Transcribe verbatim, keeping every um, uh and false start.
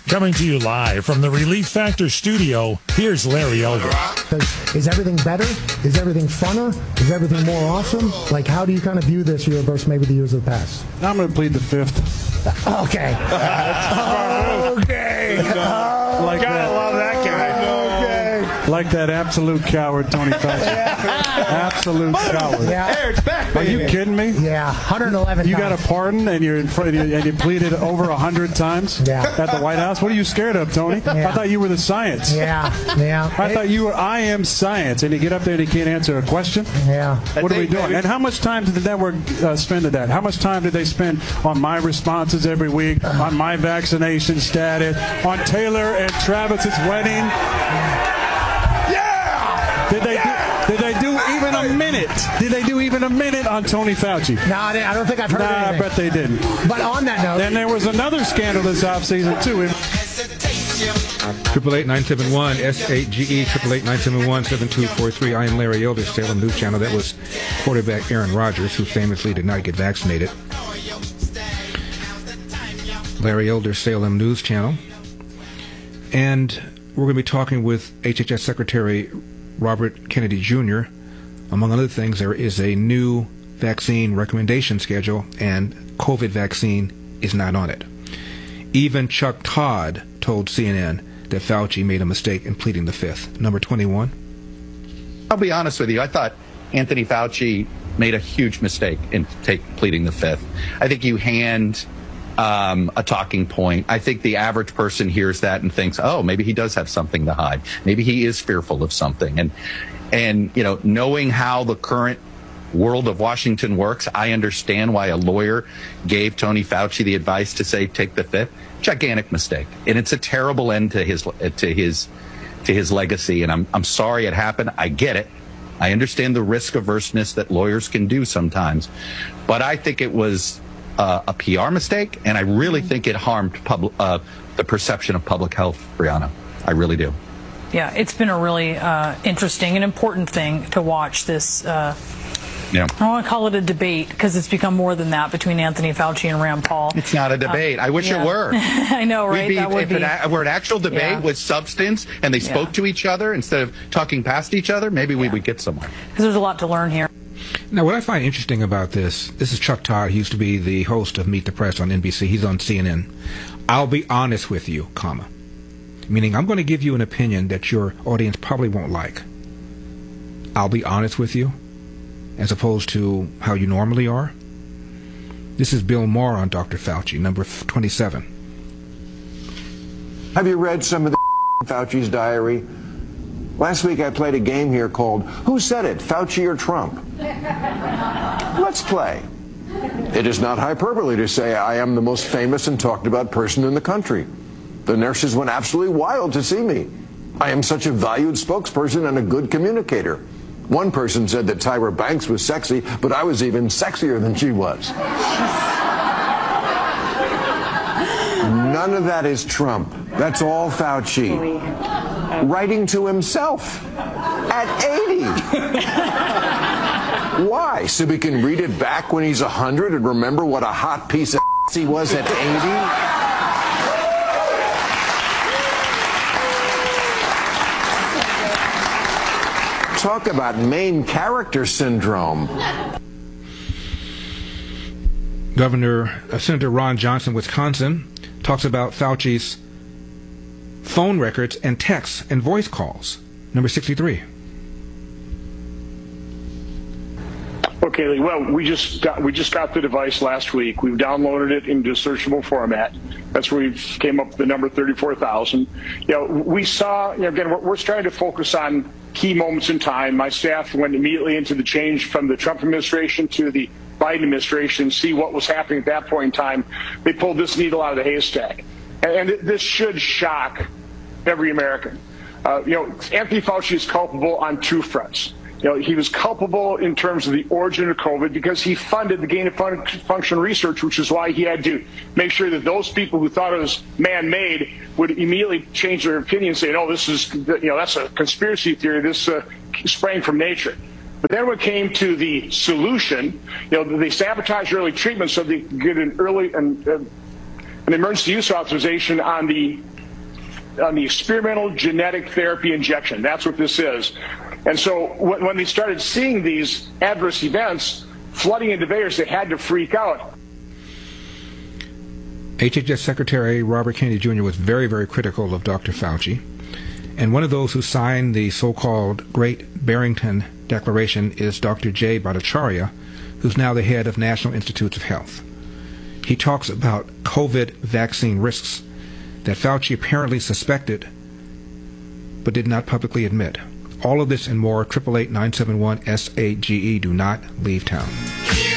Coming to you live from the Relief Factor studio, here's Larry Elder. Is everything better? Is everything funner? Is everything more awesome? Like, how do you kind of view this year versus maybe the years of the past? I'm going to plead the fifth. Okay. okay. Uh, like Gotta that. love that guy. Okay. Like that absolute coward, Tony Fauci. Absolute coward. Yeah. Hey, it's back, Are baby. you kidding me? Yeah, one hundred eleven You times. got a pardon and you're in front and you, and you pleaded over a hundred times Yeah. at the White House. What are you scared of, Tony? Yeah. I thought you were the science. Yeah, yeah. I thought you were. I am science, and you get up there and you can't answer a question. Yeah. What are we doing? And how much time did the network uh, spend at that? How much time did they spend on my responses every week, on my vaccination status, on Taylor and Travis's wedding? Yeah! Did they Yeah! do, did they do even a minute? Did they do even a minute on Tony Fauci? No, I didn't- I don't think I've heard Nah, I anything. bet they didn't. But on that note, And there was another scandal this offseason, too. Triple eight nine seven one S eight G E triple eight nine seven one seven two four three. I am Larry Elder, Salem News Channel. That was quarterback Aaron Rodgers, who famously did not get vaccinated. Larry Elder, Salem News Channel, and we're going to be talking with H H S Secretary Robert Kennedy Junior Among other things, there is a new vaccine recommendation schedule, and COVID vaccine is not on it. Even Chuck Todd told C N N that Fauci made a mistake in pleading the fifth. Number twenty-one. I'll be honest with you. I thought Anthony Fauci made a huge mistake in take, pleading the fifth. I think you hand um, a talking point. I think the average person hears that and thinks, oh, maybe he does have something to hide. Maybe he is fearful of something. And, and you know, knowing how the current world of Washington works, I understand why a lawyer gave Tony Fauci the advice to say take the fifth. Gigantic mistake, and it's a terrible end to his to his to his legacy. And I'm I'm sorry it happened. I get it. I understand the risk averseness that lawyers can do sometimes, but I think it was uh, a P R mistake, and I really think it harmed public uh, the perception of public health, Brianna. I really do. Yeah, it's been a really uh, interesting and important thing to watch this. Uh, Yeah. I don't want to call it a debate because it's become more than that between Anthony Fauci and Rand Paul. It's not a debate. Uh, I wish yeah. it were. I know, right? We'd be, that would if be. it a, were an actual debate Yeah. with substance and they spoke Yeah. to each other instead of talking past each other, maybe we Yeah. would get somewhere. Because there's a lot to learn here. Now, what I find interesting about this, this is Chuck Todd. He used to be the host of Meet the Press on N B C. He's on C N N. I'll be honest with you, comma. Meaning I'm going to give you an opinion that your audience probably won't like. I'll be honest with you, as opposed to how you normally are. This is Bill Maher on Doctor Fauci, number twenty-seven. Have you read some of the Fauci's diary? Last week I played a game here called Who Said It, Fauci or Trump? Let's play. It is not hyperbole to say I am the most famous and talked about person in the country. The nurses went absolutely wild to see me. I am such a valued spokesperson and a good communicator. One person said that Tyra Banks was sexy, but I was even sexier than she was. None of that is Trump. That's all Fauci. Writing to himself at eighty. Why? So we can read it back when he's one hundred and remember what a hot piece of he was at eighty? Talk about main character syndrome. Governor uh, Senator Ron Johnson, Wisconsin, talks about Fauci's phone records and texts and voice calls. Number sixty-three. Okay, Lee. Well, we just got we just got the device last week. We've downloaded it into searchable format. That's where we came up with the number thirty-four thousand. You know, we saw. You know, again, we're, we're trying to focus on key moments in time. My staff went immediately into the change from the Trump administration to the Biden administration, see what was happening at that point in time. They pulled this needle out of the haystack, and, and this should shock every American. Uh, you know, Anthony Fauci is culpable on two fronts. You know, he was culpable in terms of the origin of COVID because he funded the gain of fun function research, which is why he had to make sure that those people who thought it was man-made would immediately change their opinion and say, no, this is, you know, that's a conspiracy theory. This uh, sprang from nature. But then when it came to the solution, you know, they sabotaged early treatment so they could get an early an, uh, an emergency use authorization on the on the experimental genetic therapy injection. That's what this is. And so when, when they started seeing these adverse events flooding into Vegas, they had to freak out. H H S Secretary Robert Kennedy Junior was very, very critical of Doctor Fauci. And one of those who signed the so-called Great Barrington Declaration is Doctor Jay Bhattacharya, who's now the head of National Institutes of Health. He talks about COVID vaccine risks that Fauci apparently suspected but did not publicly admit. All of this and more, eight eight eight, nine seven one, S A G E. Do not leave town.